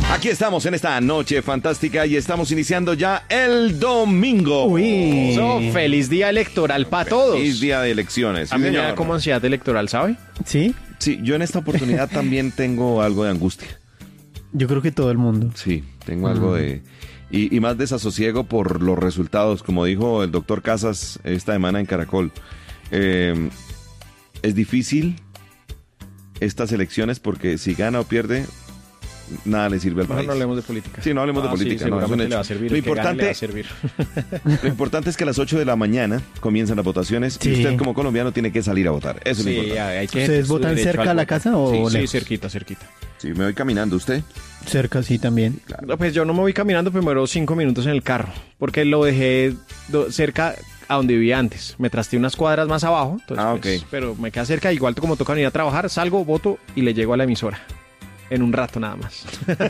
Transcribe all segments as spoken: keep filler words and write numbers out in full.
Aquí estamos en esta noche fantástica y estamos iniciando ya el domingo. Uy. So, feliz día electoral para todos. Feliz día de elecciones. A sí, mí me señor. da como ansiedad electoral, ¿sabe? ¿Sí? Sí, yo en esta oportunidad también tengo algo de angustia. Yo creo que todo el mundo. Sí, tengo algo de... Y, y más desasosiego por los resultados, como dijo el doctor Casas esta semana en Caracol. Eh, es difícil estas elecciones porque si gana o pierde, nada le sirve al Mejor país. no hablemos de política. Sí, no hablemos de Ah, política. Sí, no, es un seguramente hecho. le va a servir. Lo el que gane le importante, va a servir. lo importante es que a las ocho de la mañana comienzan las votaciones Sí. y usted como colombiano tiene que salir a votar. Eso es lo Sí, importante. hay que ¿Ustedes su votan derecho cerca al a la voto. casa o Sí, sí, lejos? cerquita, cerquita. Sí, me voy caminando. ¿Usted? Cerca, sí, también. No, pues yo no me voy caminando primero cinco minutos en el carro, porque lo dejé do- cerca a donde vivía antes. Me trasté unas cuadras más abajo, entonces, Ah, pues, ok. pero me queda cerca. Igual como toca venir a trabajar, salgo, voto y le llego a la emisora. En un rato nada más.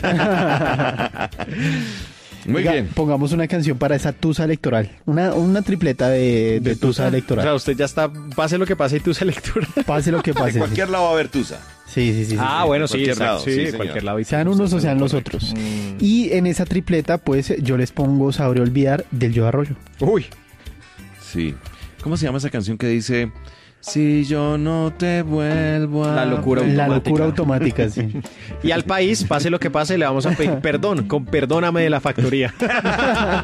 Muy Oiga, bien. Pongamos una canción para esa tusa electoral. Una, una tripleta de, de, tusa O electoral. sea, usted ya está, pase lo que pase y tú se lectura. Pase lo que En pase. cualquier lado va a haber tusa. Sí, sí, sí. sí, Ah, sí. bueno, de sí, cualquier exacto, lado, sí, sí, de señor. cualquier lado. Sean unos o sean los otros. Mm. Y en esa tripleta, pues, yo les pongo Sabré Olvidar del Yo Arroyo. Uy, Sí. ¿Cómo se llama esa canción que dice... Si yo no te vuelvo a... La locura La automática. locura automática, sí. y al país, pase lo que pase, le vamos a pedir perdón, con perdóname de la factoría.